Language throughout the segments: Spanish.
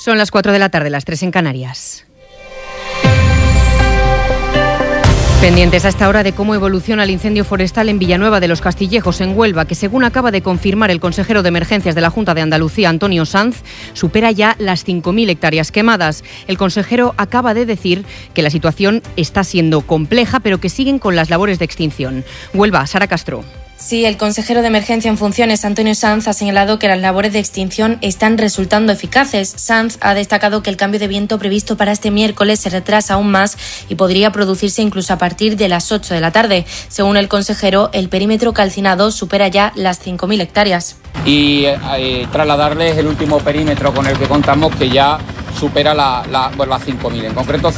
Son las 4 de la tarde, las 3 en Canarias. Pendientes a esta hora de cómo evoluciona el incendio forestal en Villanueva de los Castillejos, en Huelva, que según acaba de confirmar el consejero de Emergencias de la Junta de Andalucía, Antonio Sanz, supera ya las 5.000 hectáreas quemadas. El consejero acaba de decir que la situación está siendo compleja, pero que siguen con las labores de extinción. Huelva, Sara Castro. Sí, el consejero de Emergencia en funciones, Antonio Sanz, ha señalado que las labores de extinción están resultando eficaces. Sanz ha destacado que el cambio de viento previsto para este miércoles se retrasa aún más y podría producirse incluso a partir de las 8 de la tarde. Según el consejero, el perímetro calcinado supera ya las 5.000 hectáreas. Y trasladarles el último perímetro con el que contamos, que ya supera las 5.000, en concreto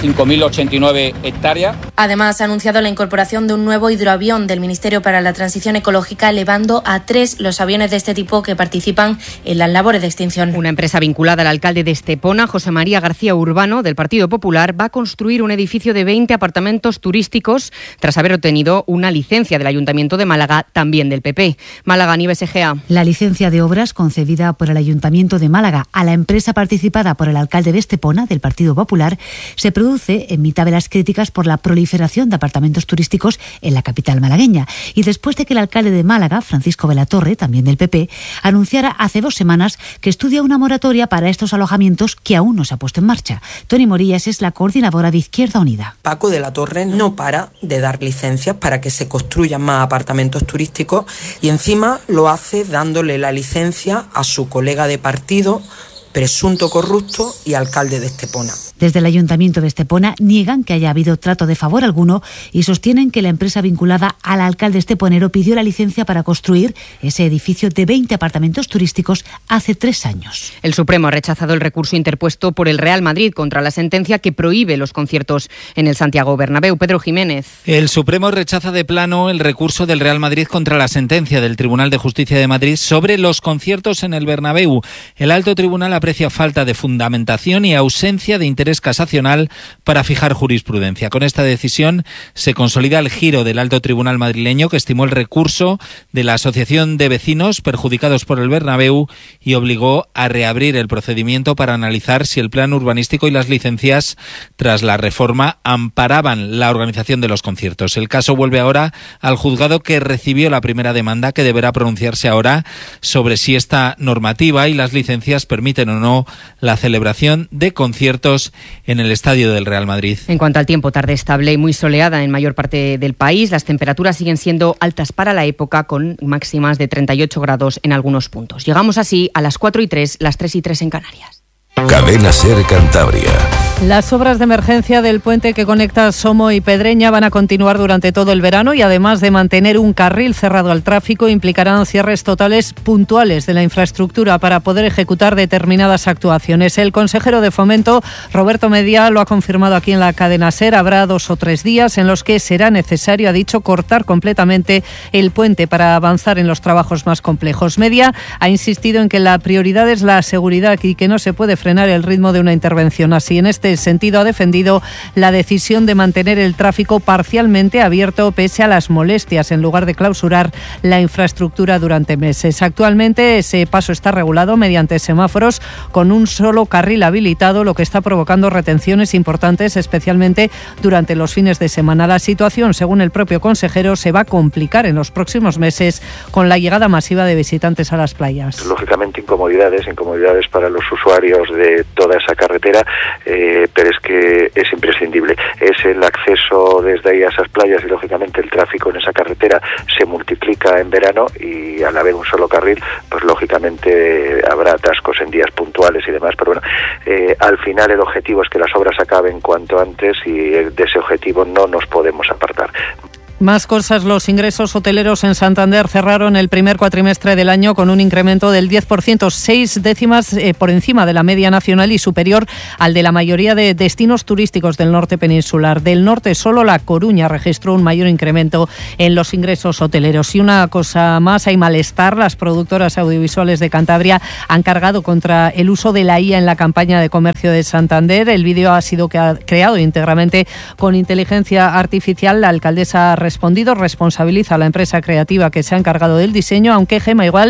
5.089 hectáreas. Además, ha anunciado la incorporación de un nuevo hidroavión del Ministerio para la Transición Ecológica, elevando a 3 los aviones de este tipo que participan en las labores de extinción. Una empresa vinculada al alcalde de Estepona, José María García Urbano, del Partido Popular, va a construir un edificio de 20 apartamentos turísticos tras haber obtenido una licencia del Ayuntamiento de Málaga, también del PP. Málaga, Nieves Egea. La licencia de obras concedida por el Ayuntamiento de Málaga a la empresa participada por el alcalde de Estepona, del Partido Popular, se produce en mitad de las críticas por la proliferación de apartamentos turísticos en la capital malagueña y después de que el alcalde de Málaga, Francisco Velatorre, también del PP, anunciara hace 2 semanas que estudia una moratoria para estos alojamientos que aún no se ha puesto en marcha. Toni Morillas es la coordinadora de Izquierda Unida. Paco de la Torre no para de dar licencias para que se construyan más apartamentos turísticos y encima lo hace dándole la licencia a su colega de partido, presunto corrupto y alcalde de Estepona. Desde el Ayuntamiento de Estepona niegan que haya habido trato de favor alguno y sostienen que la empresa vinculada al alcalde esteponero pidió la licencia para construir ese edificio de 20 apartamentos turísticos hace 3 años. El Supremo ha rechazado el recurso interpuesto por el Real Madrid contra la sentencia que prohíbe los conciertos en el Santiago Bernabéu. Pedro Jiménez. El Supremo rechaza de plano el recurso del Real Madrid contra la sentencia del Tribunal de Justicia de Madrid sobre los conciertos en el Bernabéu. El alto tribunal aprecia falta de fundamentación y ausencia de interés casacional para fijar jurisprudencia. Con esta decisión se consolida el giro del alto tribunal madrileño, que estimó el recurso de la Asociación de Vecinos perjudicados por el Bernabéu y obligó a reabrir el procedimiento para analizar si el plan urbanístico y las licencias tras la reforma amparaban la organización de los conciertos. El caso vuelve ahora al juzgado que recibió la primera demanda, que deberá pronunciarse ahora sobre si esta normativa y las licencias permiten o no la celebración de conciertos en el estadio del Real Madrid. En cuanto al tiempo, tarde estable y muy soleada en mayor parte del país. Las temperaturas siguen siendo altas para la época, con máximas de 38 grados en algunos puntos. Llegamos así a las 4:03, las 3:03 en Canarias. Cadena SER Cantabria. Las obras de emergencia del puente que conecta Somo y Pedreña van a continuar durante todo el verano y además de mantener un carril cerrado al tráfico, implicarán cierres totales puntuales de la infraestructura para poder ejecutar determinadas actuaciones. El consejero de Fomento, Roberto Media, lo ha confirmado aquí en la cadena SER. Habrá 2 o 3 días en los que será necesario, ha dicho, cortar completamente el puente para avanzar en los trabajos más complejos. Media ha insistido en que la prioridad es la seguridad y que no se puede frenar el ritmo de una intervención así. En este sentido, ha defendido la decisión de mantener el tráfico parcialmente abierto pese a las molestias, en lugar de clausurar la infraestructura durante meses. Actualmente ese paso está regulado mediante semáforos con un solo carril habilitado, lo que está provocando retenciones importantes, especialmente durante los fines de semana. La situación, según el propio consejero, se va a complicar en los próximos meses con la llegada masiva de visitantes a las playas. Lógicamente incomodidades para los usuarios de toda esa carretera, pero es que es imprescindible. Es el acceso desde ahí a esas playas y lógicamente el tráfico en esa carretera se multiplica en verano y al haber un solo carril, pues lógicamente habrá atascos en días puntuales y demás, pero bueno, al final el objetivo es que las obras acaben cuanto antes y de ese objetivo no nos podemos apartar. Más cosas, los ingresos hoteleros en Santander cerraron el primer cuatrimestre del año con un incremento del 10%, 6 décimas por encima de la media nacional y superior al de la mayoría de destinos turísticos del norte peninsular. Del norte, solo La Coruña registró un mayor incremento en los ingresos hoteleros. Y una cosa más, hay malestar. Las productoras audiovisuales de Cantabria han cargado contra el uso de la IA en la campaña de comercio de Santander. El vídeo ha sido creado íntegramente con inteligencia artificial. La alcaldesa respondido, responsabiliza a la empresa creativa que se ha encargado del diseño, aunque Gema Igual